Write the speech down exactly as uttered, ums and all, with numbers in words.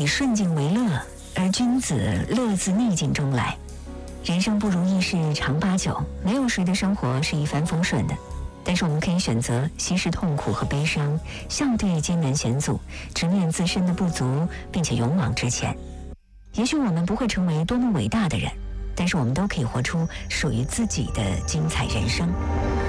顺境为乐，而君子乐自逆境中来。人生不如意事常八九，没有谁的生活是一帆风顺的。但是我们可以选择稀释痛苦和悲伤，笑对艰难险阻，直面自身的不足，并且勇往直前。也许我们不会成为多么伟大的人，但是我们都可以活出属于自己的精彩人生。